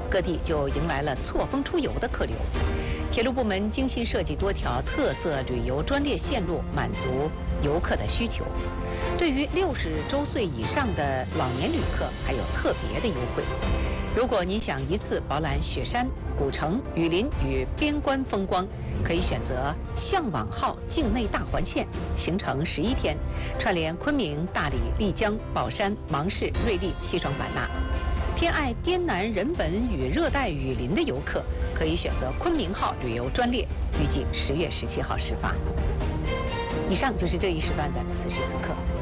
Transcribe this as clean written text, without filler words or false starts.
各地就迎来了错峰出游的客流。铁路部门精心设计多条特色旅游专列线路，满足游客的需求。对于60周岁以上的老年旅客，还有特别的优惠。如果您想一次饱览雪山、古城、雨林与边关风光，可以选择向往号境内大环线，行程11天，串联昆明、大理、丽江、宝山、芒市、瑞丽、西双版纳。偏爱滇南人文与热带雨林的游客，可以选择昆明号旅游专列，预计10月17号始发。以上就是这一时段的此时此刻。